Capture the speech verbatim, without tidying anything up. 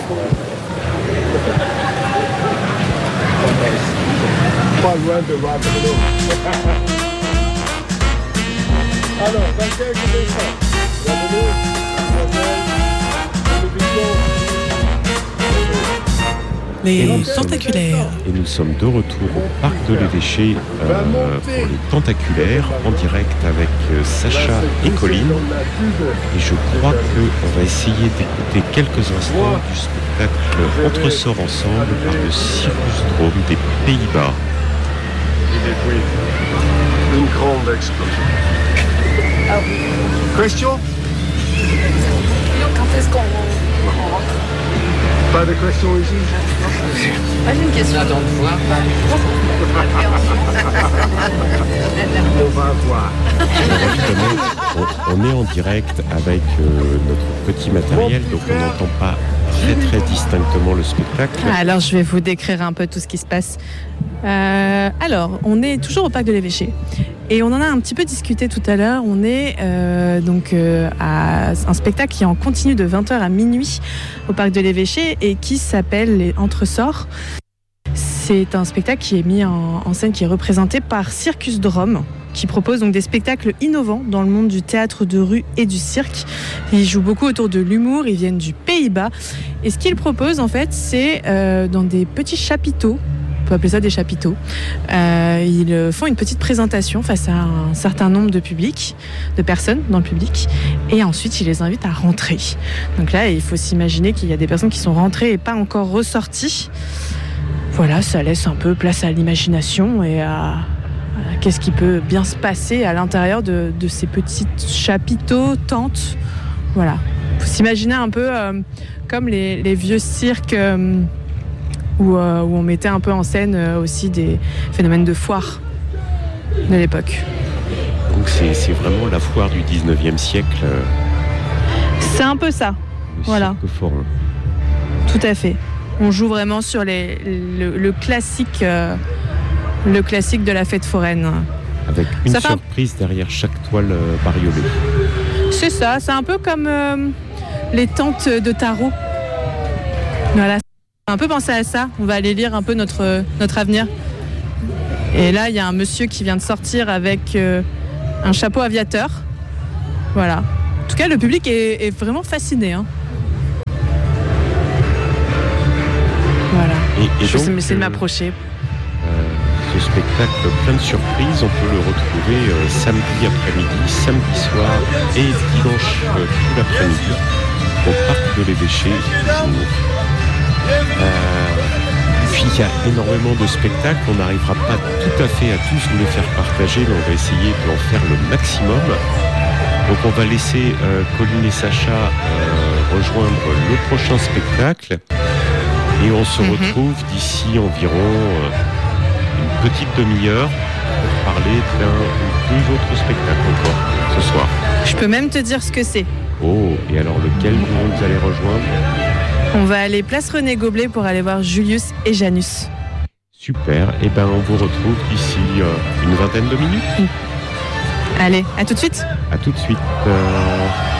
Pas loin de Waterloo. Alors, dans quelques instants, Waterloo, Les tentaculaires. Et nous sommes de retour au parc de l'Évêché euh, pour les tentaculaires en direct avec euh, Sacha et Colline. Et je crois qu'on va essayer d'écouter quelques instants du spectacle Entre sorts ensemble par le Circus Drome des Pays-Bas. Une grande explosion. Question? Quand est-ce qu'on rentre? Pas de questions ici? Pas une question. Attends de voir. On va voir. Alors évidemment, on, on est en direct avec euh, notre petit matériel, donc on n'entend pas très très distinctement le spectacle. Alors je vais vous décrire un peu tout ce qui se passe. Euh, alors, on est toujours au parc de l'Évêché et on en a un petit peu discuté tout à l'heure. On est euh, donc euh, à un spectacle qui est en continu de vingt heures à minuit au parc de l'Évêché et qui s'appelle les Entre sorts. C'est un spectacle qui est mis en, en scène, qui est représenté par Circus Drome, qui propose donc des spectacles innovants dans le monde du théâtre de rue et du cirque. Ils jouent beaucoup autour de l'humour, ils viennent du Pays-Bas. Et ce qu'ils proposent en fait, c'est euh, dans des petits chapiteaux, on peut appeler ça des chapiteaux, euh, ils font une petite présentation face à un certain nombre de publics, de personnes dans le public, et ensuite ils les invitent à rentrer. Donc là, il faut s'imaginer qu'il y a des personnes qui sont rentrées et pas encore ressorties. Voilà, ça laisse un peu place à l'imagination et à qu'est-ce qui peut bien se passer à l'intérieur de, de ces petits chapiteaux, tentes. Voilà. Il faut s'imaginer un peu euh, comme les, les vieux cirques euh, où, euh, où on mettait un peu en scène euh, aussi des phénomènes de foire de l'époque. Donc c'est, c'est vraiment la foire du dix-neuvième siècle. Euh, C'est un peu ça. le Voilà. Cirque forain. Tout à fait. On joue vraiment sur les, le, le classique... Euh, le classique de la fête foraine. Avec une Ça fait un- surprise derrière chaque toile euh, bariolée. C'est ça, c'est un peu comme euh, les tentes de tarot. Voilà, un peu penser à ça. On va aller lire un peu notre, notre avenir. Et là, il y a un monsieur qui vient de sortir avec euh, un chapeau aviateur. Voilà. En tout cas, le public est, est vraiment fasciné. Hein. Voilà. Et, et Je donc, vais essayer de euh, m'approcher. euh, ce spectacle plein de surprises, on peut le retrouver euh, samedi après-midi, samedi soir et dimanche euh, tout l'après-midi au parc de l'Évêché. Euh, puis il y a énormément de spectacles, on n'arrivera pas tout à fait à tous vous les faire partager, mais on va essayer d'en faire le maximum. Donc on va laisser euh, Colline et Sacha euh, rejoindre le prochain spectacle et on se Mhm. retrouve d'ici environ euh, une petite demi-heure pour parler d'un ou deux autres spectacles encore ce soir. Je peux même te dire ce que c'est. Oh, et alors lequel vous, vous allez rejoindre? On va aller place René Goblet pour aller voir Julius et Janus. Super, et ben on vous retrouve d'ici euh, une vingtaine de minutes. Allez, à tout de suite. À tout de suite. Euh...